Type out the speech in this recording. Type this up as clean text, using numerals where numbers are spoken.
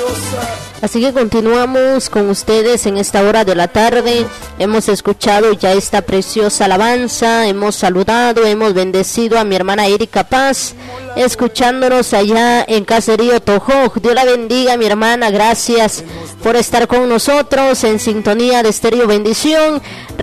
Así que continuamos con ustedes en esta hora de la tarde. Hemos escuchado ya esta preciosa alabanza, hemos saludado, hemos bendecido a mi hermana Erika Paz, escuchándonos allá en Caserío Tojoj. Dios la bendiga, mi hermana, gracias por estar con nosotros en sintonía de Estéreo Bendición.